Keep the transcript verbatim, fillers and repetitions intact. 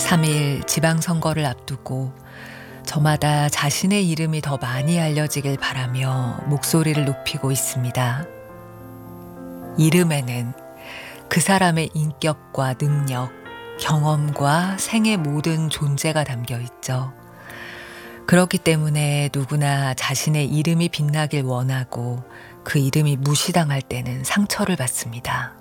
삼 일 지방선거를 앞두고 저마다 자신의 이름이 더 많이 알려지길 바라며 목소리를 높이고 있습니다. 이름에는 그 사람의 인격과 능력, 경험과 생의 모든 존재가 담겨 있죠. 그렇기 때문에 누구나 자신의 이름이 빛나길 원하고 그 이름이 무시당할 때는 상처를 받습니다.